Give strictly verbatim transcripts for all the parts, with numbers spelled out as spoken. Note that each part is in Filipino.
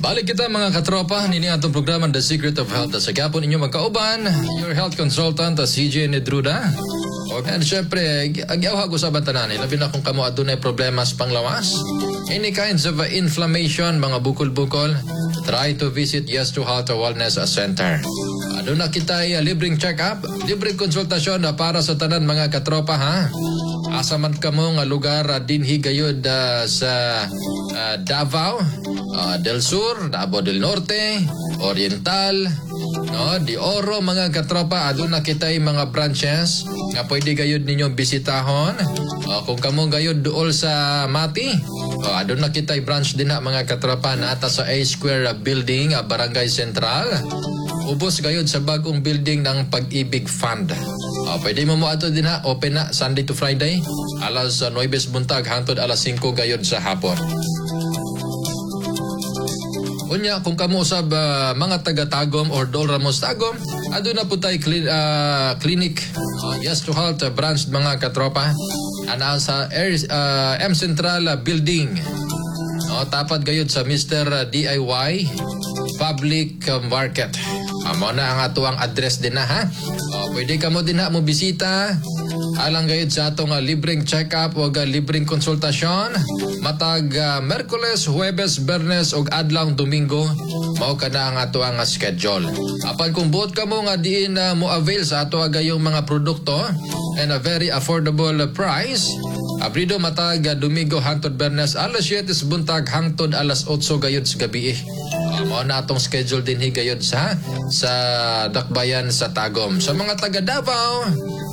Balik kita mga katropa, nini atong programa The Secret of Health. Sa gapon inyo magkauban, your health consultant, C J Nedruda. And syempre, agyaw ko sa bantanan, labi na kung kamo adunay problemas panglawas. Any kinds of uh, inflammation, mga bukol-bukol, try to visit Yes to Health Wellness Center. Doon na kita uh, libreng check-up, libreng konsultasyon uh, para sa tanan mga katropa ha. Asa man kamo nga lugar uh, dinhi gayud uh, sa uh, Davao, uh, del Sur, Davao del Norte, Oriental, no, Di Oro mga katropa, adun na kita mga branches nga pwede gayud ninyo bisitahon. Uh, kung kamo gayud duol sa Mati, uh, adun na kita branch din na mga katropa na ata sa A Square Building, uh, Barangay Central. Ubos gayud sa bagong building ng Pag-ibig Fund. Uh, pwede mo mo ato din ha, open na Sunday to Friday, alas uh, nine buntag hangtod alas five gayud sa hapon. Unya, kung kamo usab uh, mga taga-Tagum or Dol Ramos Tagum, ado na po tayo cli- uh, clinic, uh, Yes to Health uh, branch mga katropa, ana sa Air, uh, M Central uh, Building. No, tapat gayud sa Mister D I Y Public uh, Market. Amo na ang ato ang address din na ha. O, pwede ka mo din ha mo bisita. Alang gayud sa atong uh, libreng check-up o uh, libreng konsultasyon. Matag uh, Merkules, Huwebes, Bernes o adlang Domingo. Mao ka na ang ato ang uh, schedule. Apan kung buot ka mo nga diin uh, mo avail sa ato agayong mga produkto and a very affordable uh, price. Abrido matag uh, Domingo hangtod Bernes alas siyete buntag hangtod alas eight gayud sa gabi. Mao na atong schedule din higayod sa sa Dakbayan sa Tagum. Sa mga taga Davao,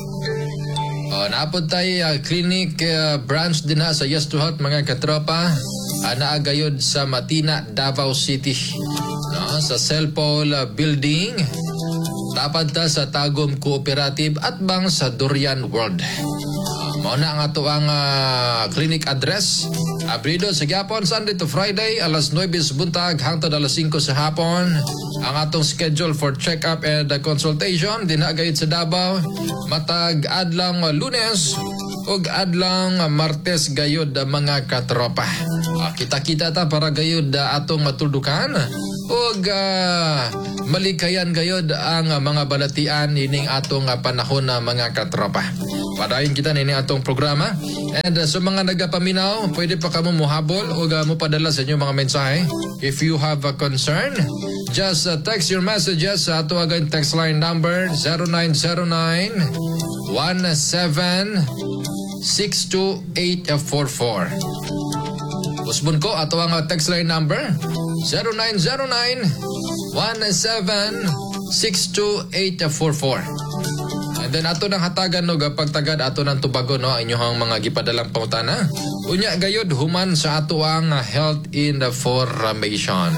oh, naapod tayo uh, clinic uh, branch din na sa Yes to Health mga katropa. Uh, naagayod sa Matina, Davao City. No, sa Cellpole uh, Building. Tapad ta sa Tagum Cooperative at bang sa Durian World. Mao na ang ato ang uh, clinic address. Abrido sa gapon Sunday to Friday alas nine buntag hangtod alas five sa hapon. Ang atong schedule for check-up and uh, consultation dinagayod sa Davao matag adlang uh, Lunes ug adlang uh, Martes gayud uh, mga katropa. Uh, kita-kita ta para gayud uh, atong matuldukan ug uh, malikayan gayud ang uh, mga balatian ining atong uh, panahon na uh, mga katropa. Padayon kita nini atong programa. And uh, sa mga nagapaminaw, pwede pa kamo muhabol o uh, mo padala sa inyong mga mensahe. If you have a concern, just uh, text your messages sa ato agad text line number zero nine zero nine, one seven, six two eight four four. Usbon ko ato ang text line number zero nine zero nine, one seven, six two eight four four. And then ato nang hatagan no pagtagad ato ng tubago no inyong mga gipadalang pangutana. Unya gayud human sa ato ang health information.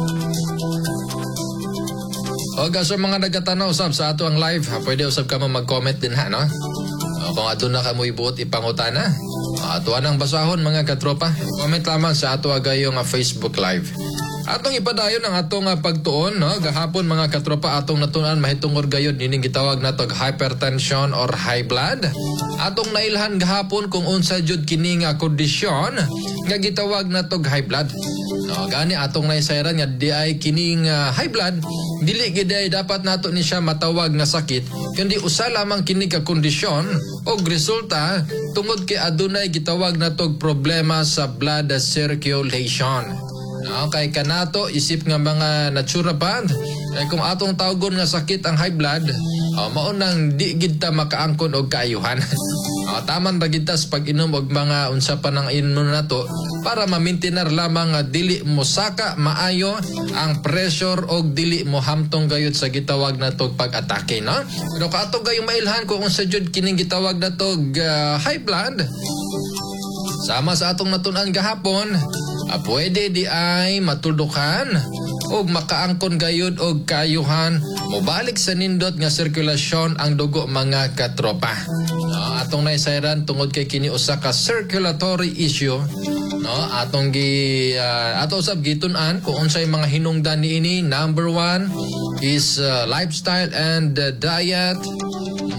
O sa mga nagatanaw usab sa ato ang live, ha, pwede usab ka mo mag-comment din ha no. O, kung ato na kamo ibuot ipangutana, ato anang basahon mga katropa. Comment lamang sa ato agayong uh, Facebook live. Atong ipadayon ang atong uh, pagtuon no gahapon mga katropa atong natunan mahitong orgayod nining gitawag natog hypertension or high blood. Atong nailhan gahapon kung unsa jud kini nga kondisyon nga gitawag natog high blood. No gani atong naisayran nga di ay kining uh, high blood dili gid ay dapat nato ni siya matawag nga sakit kundi usa lamang kini ka kondisyon og resulta tungod kay adunay gitawag natog problema sa blood circulation. Okay, kanato isip nga mga naturopath eh, kung atong tawgon nga sakit ang high blood, oh, maunang di gid ta makaangkon og kaayuhan. oh, taman ra gid ta sa pag-inom og mga unsa pa nang inom nato para ma-maintainer lamang nga dili mo saka maayo ang pressure og dili mo hamtong gayud sa gitawag natog pag-atake no. Pero kato gayong mailhan kung unsa jud kining gitawag natog uh, high blood. Sama sa atong natun-an gahapon, ah, pwede di ay matuldukan o makaangkon gayud og kayuhan mobalik sa nindot nga sirkulasyon ang dugo mga katropa. No, atong naisayran tungod kay kini usa ka circulatory issue. No, atong gi uh, ato usab gitun-an kung unsay mga hinungdan niini. Number one is uh, lifestyle and uh, diet.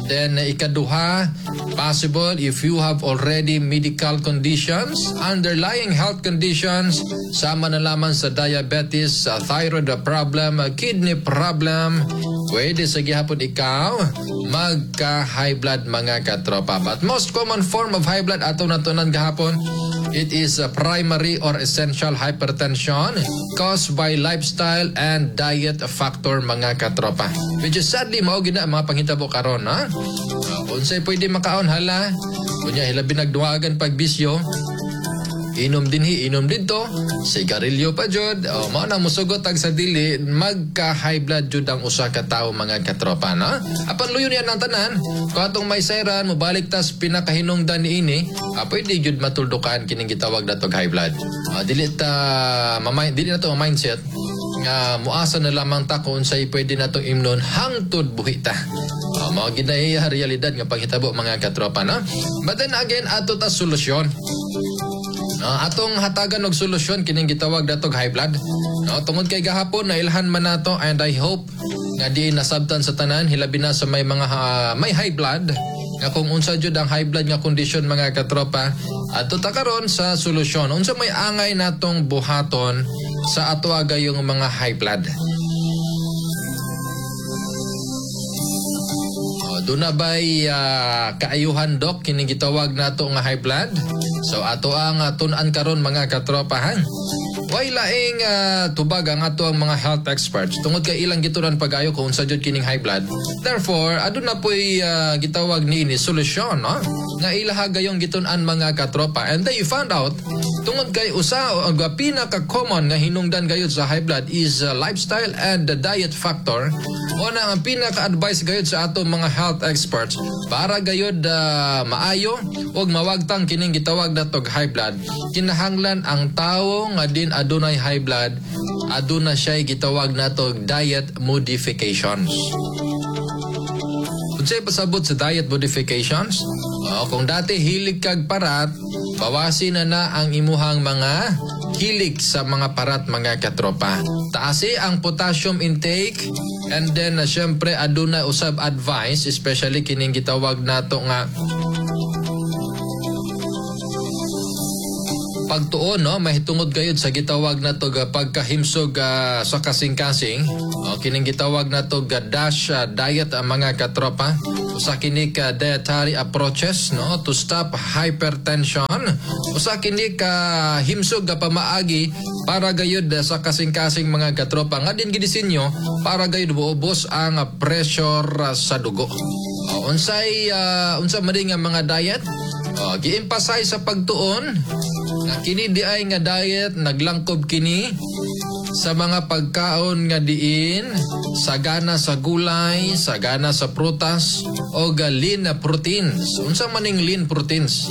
then uh, ikaduha, possible if you have already medical conditions, underlying health conditions, sama na lamang sa diabetes, uh, thyroid problem, uh, kidney problem, pwede sa gihapon ikaw magka-high blood mga katropa. But most common form of high blood ato natunan gahapon, it is a primary or essential hypertension caused by lifestyle and diet factor mga katropa. Which is sadly mao gina mga panghitabo karon, ha? Uh, unsay pwede makaon hala, kunya hilabi nagduwagan pag bisyo, inom dinhi, inom dito, sigarilyo pa jud, o mao na musugot tag sa dili, magka-high blood jud ang usa ka tawo mga katropa, na? Apan luyon yan ang tanan, kung atong may sayran, mubalik tas pinakahinungdan ni ini, ah, pwede jud matuldukan kining gitawag natog high blood. Ah, dili ta, mamay, dili na to mindset, nga muasa na lamang ta kung unsay pwede natong imnon hangtod buhi ta. Uh, mga ginaya realidad nga paghitabo mga katropa, na? But then again, ato ta solusyon. Uh, atong hatagan og solusyon kining gitawag datog high blood. No, tungod kay gahapon na ilhan man nato, and I hope nga di nasabtan sa tanan, hilabi na sa may mga uh, may high blood, nga kung unsa jud ang high blood nga condition mga katropa, ato ta karon sa solusyon unsa may angay natong buhaton sa ato agayong mga high blood. Doon na ba'y uh, kaayuhan dok kining gitawag nato nga high blood? So ato ang uh, tunan karon mga katropahan. Way laing uh, tubag ang ato ang mga health experts tungod kay ilang gitunan pagayo kung unsa jud kining high blood. Therefore, aduna po'y uh, gitawag niini solusyon, no? Nga ilaha gayong gitunan mga katropa. And they found out tungod kay usa og uh, pinaka-common nga hinungdan gayud sa high blood is uh, lifestyle and the diet factor. O na ang pinaka-advice gayud sa ato mga health experts para gayud uh, maayo og mawagtang kining gitawag natog high blood, kinahanglan ang tawo nga din adunay high blood aduna siya gitawag natog diet modifications. Unsay pasabot sa diet modifications? O, kung dati hilig kag parat, bawasin na na ang imuhang mga hilig sa mga parat mga katropa. Taasi ang potassium intake, and then uh, syempre aduna usab advice, especially kining gitawag nato nga pagtuon, no, mahitungod gayud sa gitawag nato ga pagkahimsog uh, sa kasing-kasing. O, kining gitawag nato ga DASH uh, diet ang uh, mga katropa. Usa kini ka dietary approaches, no, to stop hypertension. Usa kini ka himsog ga pamaagi para gayud uh, sa kasing-kasing mga katropa nga din gidisenyo para gayud buobos ang uh, pressure uh, sa dugo. O, unsay uh, unsa man nga mga diet? O, gi-emphasize sa pagtuon nga kini di ay nga diet naglangkob kini sa mga pagkaon nga diin sagana sa gulay, sagana sa prutas o lean proteins. Unsa maning lean proteins?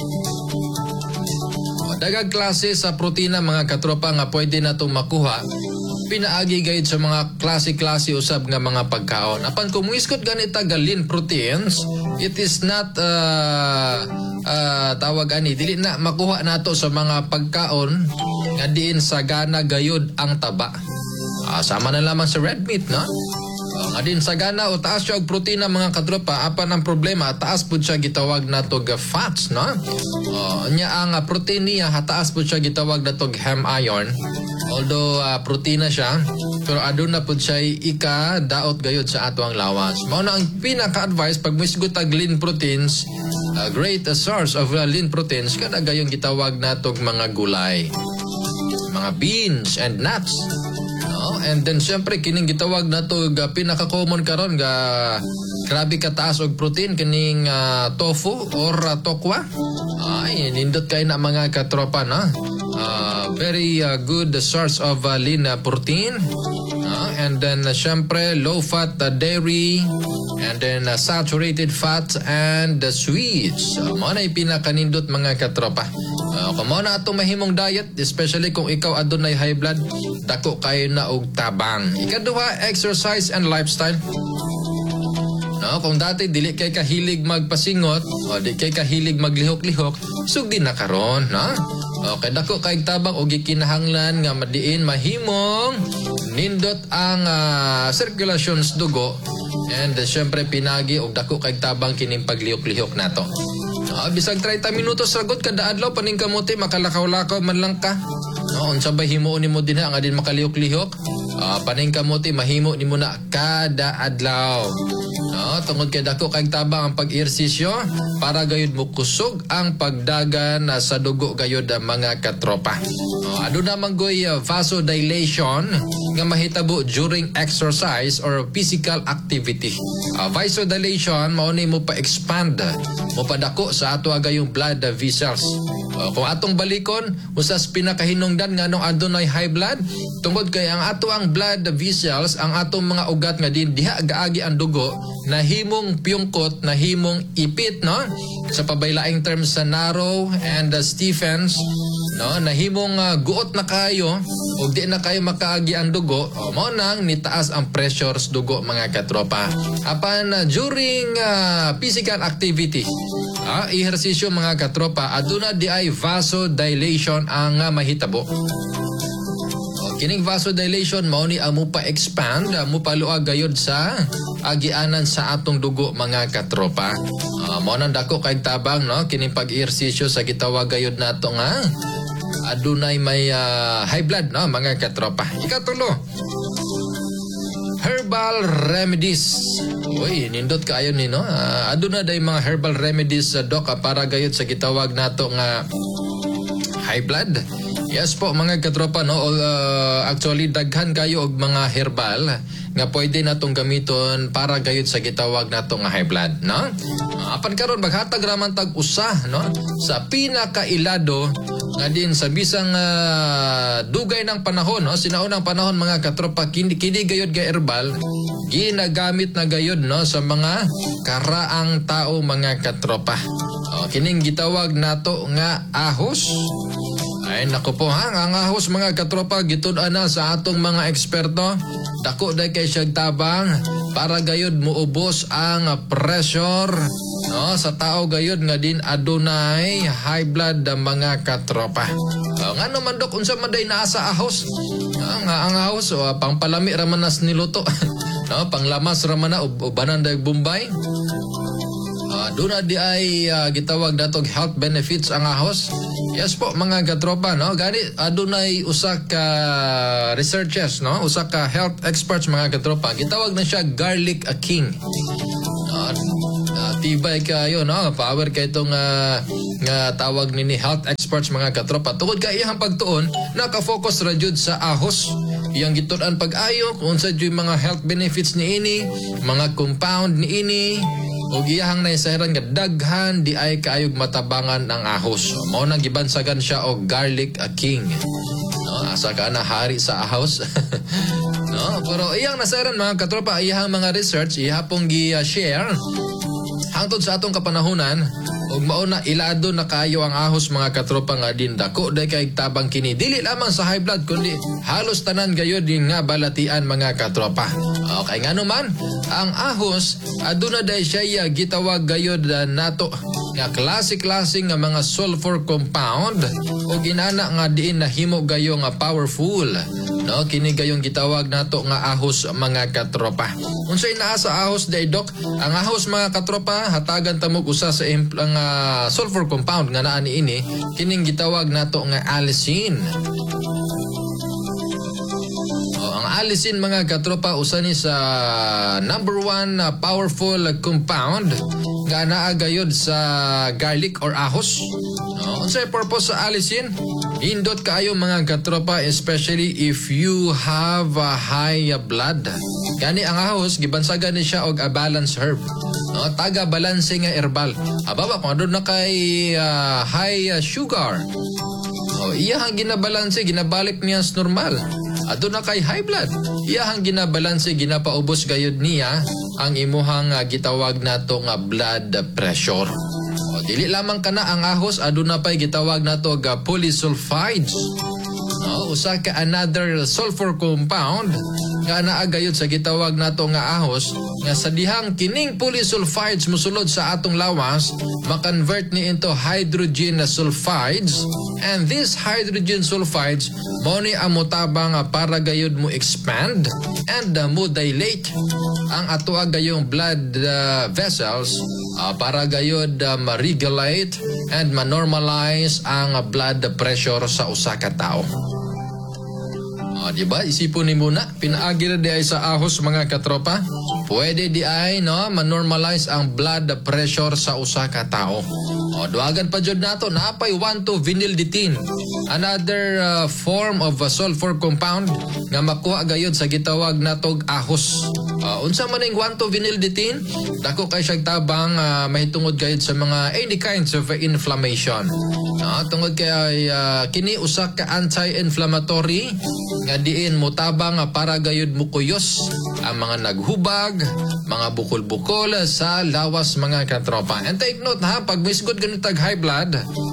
Daghang klase sa protina mga katropa nga pwede natong makuha. Pinaagi gayud sa mga klase-klase usab nga mga pagkaon. Apan kung muiskot ganita ga lean proteins, it is not uh, uh, tawag ani dili na makuha nato sa mga pagkaon nga diin sagana gayud ang taba. Uh, sama na lamang sa red meat, no? Uh, nga din sagana o taas siya og protina mga katropa, apan ang problema taas pud siya gitawag nato ga fats, no? Uh, nya ang uh, protein niya hataas pud siya gitawag nato hem iron. Although uh, protina siya, pero aduna pud siya ika daot gayud sa ato ang lawas. Mao na ang pinaka-advice pag misgot tag lean proteins, a great uh, source of uh, lean proteins kada gayong gitawag natog mga gulay, mga beans and nuts. No? And then syempre kining gitawag natog uh, pinaka-common karon ga grabe kataas og protein kining uh, tofu or uh, tokwa. Ay nindot kay na mga katropa, na. Uh, very uh, good source of uh, lean uh, protein, uh, and then uh, syempre low fat uh, dairy, and then uh, saturated fats and the uh, sweets. Uh, mo na ipinakanindot mga katropa. Uh, kung mo na itong mahimong diet, especially kung ikaw adunay high blood, dako kayo na og tabang. Ikaduha, exercise and lifestyle. No, kung dati dili kay kahilig magpasingot o di kay kahilig maglihok-lihok, sugdi na karon, no? Okay, dako kay tabang og gikinahanglan nga madiin mahimong nindot ang uh, circulation sa dugo And uh, syempre pinagi og dako kay tabang kining paglihok-lihok nato. No, bisag thirty minutos ragot kada adlaw paning kamuti makalakaw-lakaw man lang ka. No, unsa ba himo nimo dinha nga din makalihok-lihok? Uh, paning kamuti mahimo nimo na kada adlaw. No, tungod kay dako kay tabang ang pag-ehersisyo para gayud mo kusog ang pagdagan uh, sa dugo gayud ang mga katropa. No, aduna man goy uh, vasodilation nga mahitabo during exercise or physical activity. Uh, vasodilation mao ni mo pa-expand, mo padako sa ato agayong blood vessels. Uh, kung atong balikon usas pinakahinungdan nga nung adunay high blood tungod kay ang ato ang blood vessels ang atong mga ugat nga din diha gaagi ang dugo nahimong piyungkot, nahimong ipit, no? Sa pabaylaing terms sa narrow and uh, stiffens, no? Nahimong uh, guot na kayo ug di na kayo makaagi ang dugo, o mao nang nitaas ang pressure sa dugo mga katropa. Apan uh, during uh, physical activity, ah, ehersisyo mga katropa, aduna di ay vasodilation ang uh, mahitabo. Kining vasodilation mao ni amo pa expand, amo paluag gayud sa agianan sa atong dugo mga katropa. Uh, mao nang dako kay tabang no kining pag-ehersisyo sa gitawag gayud nato nga adunay may uh, high blood no mga katropa. Ikatulo, herbal remedies. Uy, nindot kaayo ni no. Uh, aduna day mga herbal remedies sa uh, doc uh, para gayud sa gitawag nato nga high blood. Yes po mga katropa no, uh, actually daghan kayo og mga herbal nga pwede natong gamiton para gayud sa gitawag nato nga high blood, no? Uh, apan karon maghatag raman tag usa no sa pinakailado nga din sa bisang uh, dugay ng panahon no, sinaunang panahon mga katropa kini kini gayud ga herbal ginagamit na gayud no sa mga karaang tao mga katropa. Uh, kining gitawag nato nga ahos. Ay naku po ha, ang ahos mga katropa gitud-an na sa atong mga eksperto. Dako day kay siyag tabang para gayud muubos ang pressure no sa tao gayud nga din adunay high blood ang mga katropa. Uh, nga naman dok unsa man day naa sa ahos? Uh, nga ang ahos o uh, pangpalami ra man nas niluto. No, panglamas ra man na ubanan day Bombay. Uh, Duna di ay uh, gitawag natog health benefits ang ahos. Yes po mga katropa no, gani adunay usa ka researchers no, usa ka health experts mga katropa, gitawag na siya garlic a king. Uh, uh, tibay kayo no, power kay itong uh, nga tawag nini health experts mga katropa. Tungod kay iyang pagtuon naka-focus ra jud sa ahos. Iyang gitun-an pag-ayo kung sa jud mga health benefits ni ini, mga compound ni ini. O giyahang naisahiran nga daghan di ay kaayog matabangan ang ahos. Mao nang gibansagan siya og garlic a king. No, asa ka na hari sa ahos. No, pero iyang nasahiran mga katropa, iyang mga research ihapong gi-share hangtod sa atong kapanahunan. ug mao na ilado na kayo ang ahos mga katropa nga din dako day kay tabang kini dili lamang sa high blood kundi halos tanan gayud din nga balatian mga katropa. Okay nga naman ang ahos aduna day siya gitawag gayud nato nga klase-klase nga mga sulfur compound o ginana nga diin nahimo gayo nga powerful. No, kini gayong gitawag nato nga ahos mga katropa. Unsay naa sa ahos day dok? Ang ahos mga katropa hatagan ta mo usa sa ang uh, sulfur compound nga naa niini kining gitawag nato nga allicin. O, ang allicin mga katropa usa ni sa number one uh, powerful uh, compound nga naa gayud sa garlic or ahos. No, unsay purpose sa allicin? Indot kaayo mga katropa, especially if you have a high blood. Gani ang ahos gibansagan ni siya og a balanced herb. No, taga balanse nga herbal. Ababa kung adun na kay uh, high uh, sugar. O iyahang ginabalanse, ginabalik niya sa normal. Adun na kay high blood. Iyahang ginabalanse, ginapaubos gayud niya ang imuhang uh, gitawag nato nga blood pressure. O, dili lamang kana ang ahos aduna pay gitawag nato nga polysulfides. No, usa ka another sulfur compound nga naa gayud sa gitawag nato nga ahos nga sa dihang kining polysulfides mosulod sa atong lawas ma-convert ni into hydrogen sulfides, and these hydrogen sulfides mo ni ang motabang para gayud mo expand and uh, mo dilate ang atoa gayong blood uh, vessels uh, para gayud uh, ma-regulate and ma-normalize ang uh, blood pressure sa usa ka tawo. Uh, di ba? Isipon ni muna, pinaagi na di ay sa ahos mga katropa. Pwede di ay no, ma-normalize ang blood pressure sa usa ka tao. O, duwagan pa jud nato, napay one two vinyl ditin. Another uh, form of uh, sulfur compound nga makuha gayud sa gitawag natog ahos. Uh, unsa man ning one two vinyl ditin? Dako kay siyang tabang uh, mahitungod gayud sa mga any kinds of uh, inflammation. Uh, tungod kay uh, kini usa ka anti-inflammatory nga diin mo tabang uh, para gayud mukuyos ang mga naghubag, mga bukol-bukol sa lawas mga katropa. And take note ha, pag misgod ganun tag high blood,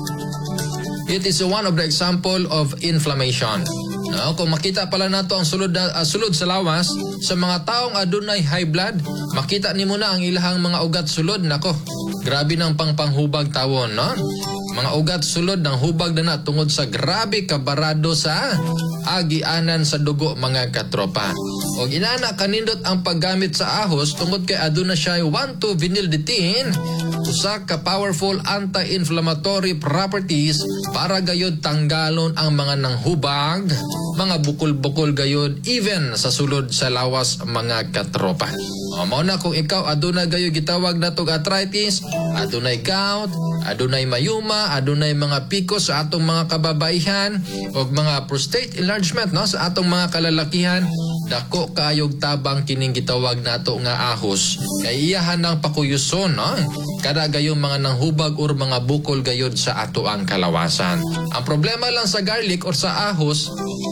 it is one of the example of inflammation. No, kung makita pala nato ang sulod, uh, sulod sa lawas sa mga taong adunay high blood, makita nimo na ang ilahang mga ugat sulod. Nako, grabe ng pangpanghubag tawon, no? Mga ugat sulod ng hubag na na tungod sa grabe kabarado sa agianan sa dugo mga katropa. O inana kanindot ang paggamit sa ahos tungod kay aduna siya one two vinyl ditin, usa ka powerful anti-inflammatory properties para gayud tanggalon ang mga nanghubag, mga bukol-bukol gayud even sa sulod sa lawas mga katropa. O mao na kung ikaw aduna gayud gitawag natog arthritis, adunay gout, adunay mayuma, adunay mga pikos sa atong mga kababaihan o mga prostate enlargement no sa atong mga kalalakihan, dako kayog tabang kining gitawag nato nga ahos kay iyahan ng pakuyuson no kada gayong mga nanghubag or mga bukol gayod sa ato ang kalawasan. Ang problema lang sa garlic or sa ahos,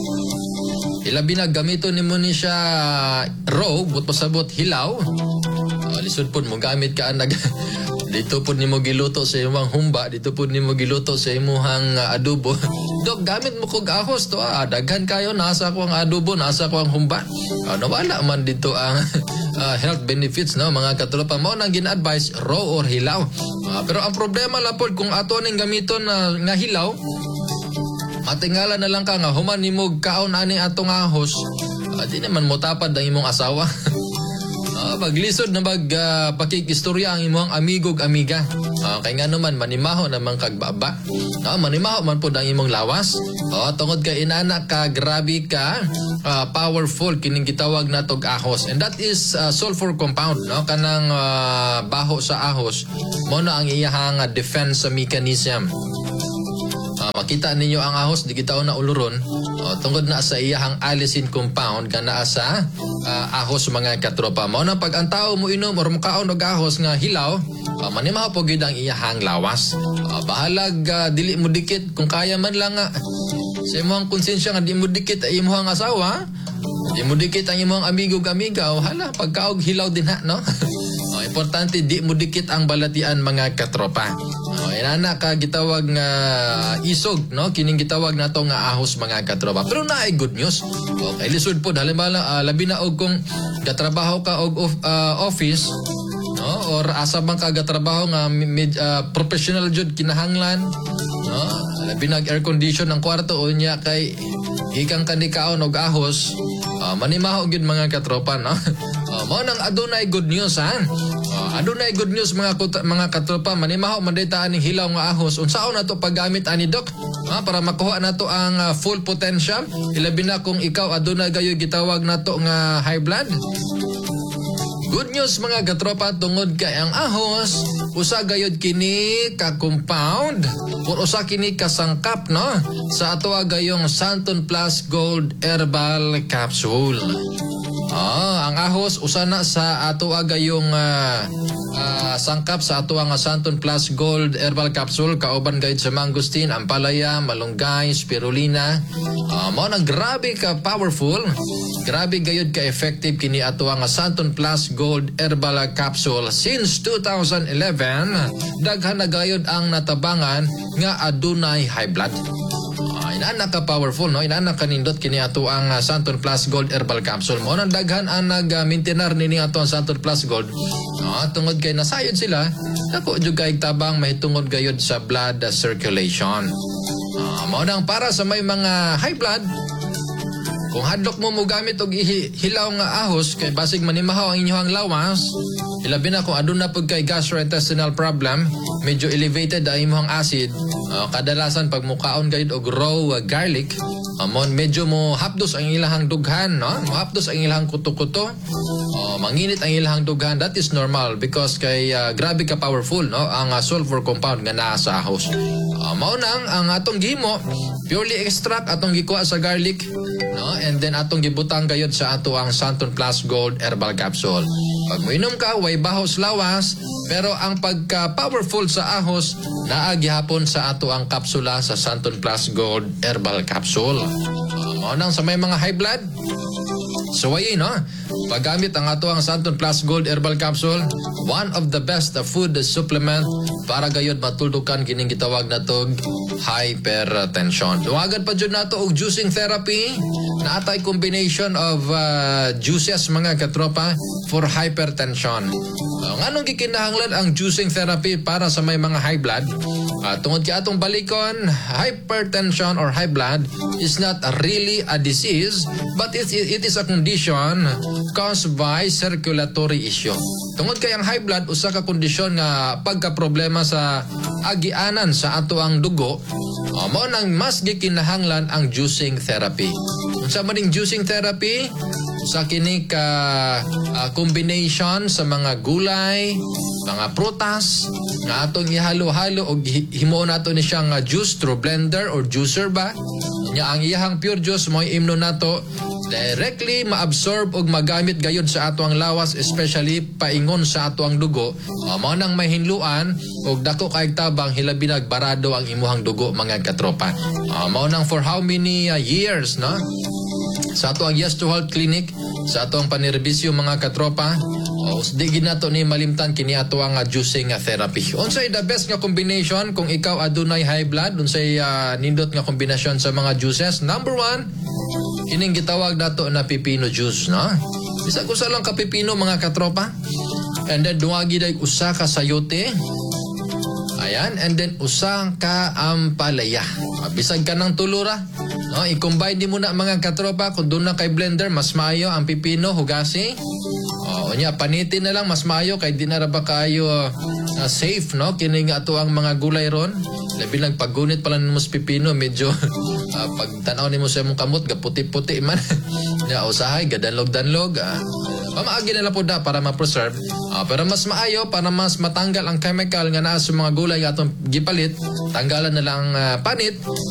ilabi na gamiton nimo ni siya raw but pasabot hilaw. Uh, lisod pud mo gamit ka nag dito pud nimo giluto sa imong humba, dito pud nimo giluto sa imong uh, adobo. Dok, gamit mo kog ahos to ah, daghan kayo nasa ko ang adobo, nasa ko ang humba. Uh, nawala man dito ang uh, health benefits no mga katropa. Mao nang gin-advise raw or hilaw. Uh, pero ang problema la pod kung ato ning gamiton uh, nga hilaw, matingala na lang ka nga human nimo kaon ani atong ahos, uh, di naman mo tapad ang imong asawa. Uh, maglisod na mag uh, pakikistorya ang imong amigog amiga. Uh, kay nga naman manimaho naman kagbaba. Uh, manimaho man po ang imong lawas. Uh, tungod kay inana ka grabe ka uh, powerful kining gitawag natog ahos. And that is uh, sulfur compound no kanang uh, baho sa ahos. Mo na ang iyahang uh, defense mechanism. Uh, makita ninyo ang ahos di gitaw na uluron uh, tungod na sa iyahang allicin compound kana sa uh, ahos mga katropa. Mao na pag ang tao mo inom or mukaon og ahos nga hilaw, uh, manimaho po gyud ang iyahang lawas. Uh, bahalag uh, dili mo dikit kung kaya man lang nga sa imong konsensya nga di mo dikit ay imong asawa, di mo dikit ang imong amigo amiga, hala pagkaog hilaw din ha no. uh, importante di mo dikit ang balatian mga katropa. Oh, inana ka gitawag nga isog no kining gitawag nato nga ahos mga katropa. Pero naay good news. Okay, lisod po halimbawa uh, labi na og kung gatrabaho ka og of, uh, office no or asa man ka gatrabaho nga mid, uh, professional jud kinahanglan no labi nag air condition ang kwarto unya kay ikang kanikaon og ahos, uh, manimaho gyud mga katropa no. Uh, mao nang adunay good news ha. Uh, adunay good news mga kuta, mga katropa, manimaho man dita aning hilaw nga ahos. Unsaon nato paggamit ani dok? Ha, para makuha nato ang uh, full potential. Ilabi na kung ikaw adunay gayo gitawag nato nga high blood. Good news mga katropa tungod kay ang ahos usa gayud kini ka compound or usa kini ka sangkap no sa ato gayong Santon Plus Gold Herbal Capsule. Ah, ang ahos usa na sa ato gayong uh, uh, sangkap sa ato nga Santon Plus Gold Herbal Capsule kauban gayud sa mangosteen, ampalaya, malunggay, spirulina. Uh, mao nang grabe ka powerful, grabe gayud ka effective kini ato nga Santon Plus Gold Herbal Capsule. Since two thousand eleven, daghan na gayud ang natabangan nga adunay high blood. Uh, Inana ka powerful, no? Inana ka nindot kini ato ang uh, Santon Plus Gold Herbal Capsule. Mo nang daghan ang nag-maintenar nini ato ang Santon Plus Gold. No, tungod kay nasayod sila, dako jud kay tabang mahitungod gayud sa blood uh, circulation. Uh, mo nang para sa may mga high blood, kung hadlok mo mo gamit og hilaw nga ahos kay basig manimahaw ang inyong lawas, ilabi na kung aduna pud kay gastrointestinal problem, medyo elevated ang imong acid, uh, kadalasan pag mukaon gayud og raw uh, garlic, amon medyo mo hapdos ang ilahang dughan, no? Mohapdos ang ilahang kuto-kuto. Uh, manginit ang ilahang dughan. That is normal because kay uh, grabe ka powerful, no? Ang uh, sulfur compound nga naa sa ahos. Uh, mao nang ang atong gihimo purely extract atong gikuha sa garlic, no? And then atong gibutang gayud sa ato ang Santon Plus Gold Herbal Capsule. Pag moinom ka, way bahos lawas, pero ang pagka-powerful sa ahos, naa gihapon sa ato ang kapsula sa Santon Plus Gold Herbal Capsule. Uh, mao nang sa may mga high blood, so ay no, paggamit ang ato ang Santon Plus Gold Herbal Capsule, one of the best uh, food supplement para gayud matuldukan kining gitawag natog hypertension. Duwagan pa jud nato og juicing therapy, naatay combination of uh, juices mga katropa for hypertension. Uh, nganong gikinahanglan ang juicing therapy para sa may mga high blood? Uh, tungod kay atong balikon, hypertension or high blood is not really a disease, but it, it is a condition caused by circulatory issue. Tungod kay ang high blood usa ka kondisyon nga pagka-problema sa agianan sa ato ang dugo, uh, mao nang mas gikinahanglan ang juicing therapy. Unsa man ning juicing therapy? Sa kini ka uh, combination sa mga gulay, mga prutas nga atong ihalo-halo og himo nato ni siyang uh, juice through blender or juicer ba. Nya ang iyahang pure juice mo imno nato directly maabsorb og magamit gayud sa ato ang lawas, especially paingon sa ato ang dugo. Uh, mao nang mahinluan og dako kay tabang hilabi nagbarado ang imuhang dugo mga katropa. Uh, mao nang for how many uh, years, no? Sa ato ang Yes to Health Clinic, sa ato ang panirbisyo mga katropa, o di ginato ni malimtan kini ato ang uh, juicing uh, therapy. Unsay the best nga combination kung ikaw adunay high blood? Unsay uh, nindot nga kombinasyon sa mga juices? Number one, kining gitawag nato na pipino juice, no? Bisag usa lang ka pipino mga katropa. And then duwagi day usa ka sayote. Ayan, and then usa ka ampalaya. Bisag ka ng tulura, no? I-combine di mo na mga katropa. Kung doon na kay blender, mas maayo ang pipino, hugasi. O nya, panitin na lang, mas maayo kay di na ra ba kayo uh, safe, no? Kining ato ang mga gulay ron. Labi lang paggunit pala ni mo sa pipino, medyo uh, pag tanaw ni mo sa mong kamot, gaputi-puti man. Ya, usahay, gadanlog-danlog. Uh, pamaagi na lang po na para ma-preserve. Uh, pero mas maayo, para mas matanggal ang chemical nga naa sa mga gulay nga atong gipalit, tanggalan na lang uh, panit.